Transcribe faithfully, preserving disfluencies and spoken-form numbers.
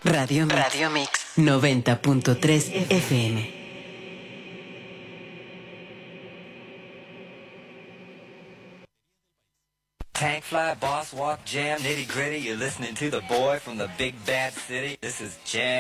Radio Mix, Radio Mix noventa punto tres F M. Tank fly, boss walk, jam, nitty gritty. You're listening to the boy from the big bad city. This is Jam.